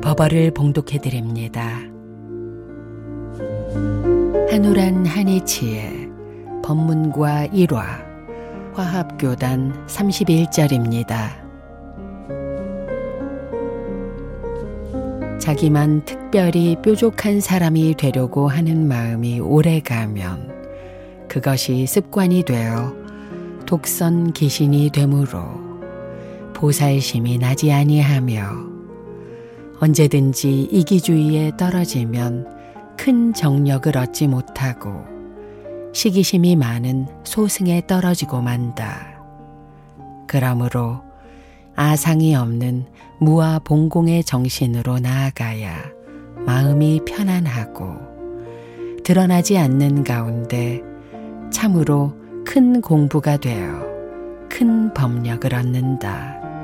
법어를 봉독해드립니다. 한우란 한이치의 법문과 일화 화합교단 31절입니다. 자기만 특별히 뾰족한 사람이 되려고 하는 마음이 오래가면 그것이 습관이 되어 독선 기신이 되므로 보살심이 나지 아니하며 언제든지 이기주의에 떨어지면 큰 정력을 얻지 못하고 시기심이 많은 소승에 떨어지고 만다. 그러므로 아상이 없는 무아 봉공의 정신으로 나아가야 마음이 편안하고 드러나지 않는 가운데 참으로 큰 공부가 되어 큰 법력을 얻는다.